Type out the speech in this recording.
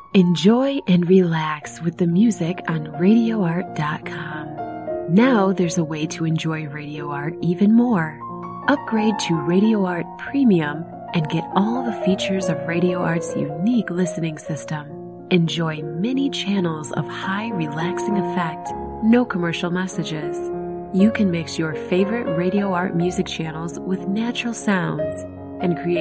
Enjoy and relax with the music on RadioArt.com. Now there's a way to enjoy Radio Art even more. Upgrade to Radio Art Premium and get all the features of Radio Art's unique listening system. Enjoy many channels of high relaxing effect, no commercial messages. You can mix your favorite Radio Art music channels with natural sounds and create